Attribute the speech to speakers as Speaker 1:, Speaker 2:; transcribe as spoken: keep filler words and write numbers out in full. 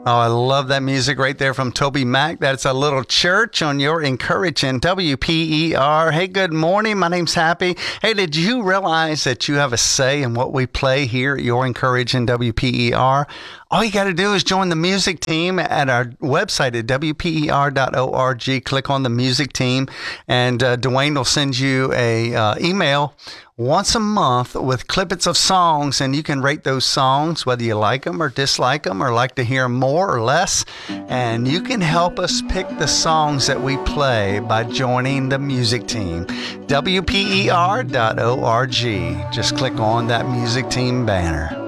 Speaker 1: Oh, I love that music right there from Toby Mac. That's a little church on your encouraging W P E R. Hey, good morning. My name's Happy. Hey, did you realize that you have a say in what we play here at your encouraging W P E R? All you got to do is join the music team at our website at W P E R dot org. Click on the music team, and uh, Dwayne will send you a uh, email once a month with clippets of songs, and you can rate those songs, whether you like them or dislike them or like to hear more or less. And you can help us pick the songs that we play by joining the music team. W P E R dot org. Just click on that music team banner.